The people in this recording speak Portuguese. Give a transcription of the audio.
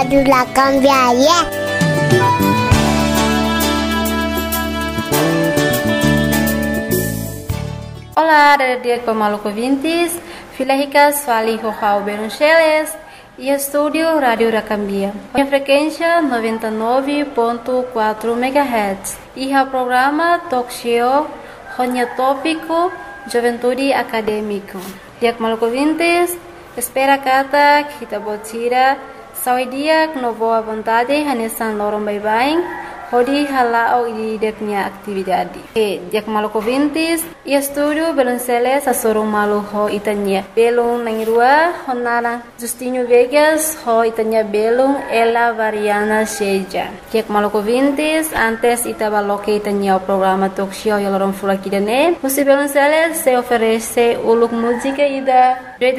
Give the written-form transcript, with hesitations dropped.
La cambiaria. Olá, dia com maluco vintes, filhas fali João Beruncheles e estúdio Rádio Racambia. A frequência 99.4 MHz e o programa Talk Show Ronya Tópico Juventude Acadêmico. Dia com maluco vintes, espera kata kita botira saudia no boa vontade hanesan lorong bye-bye. Hodi halao di deknya aktividade. Dia maluco vintes e estúdio Belunceles a sorong malu ho itanya. Belung nangrua honara Justinho Vegas ho itanya belung ela variana seja. Dia maluco vintes antes itabaloke itanya o programa talk show yalorong fula kidane. Musi Belunceles se oferece uluk música ida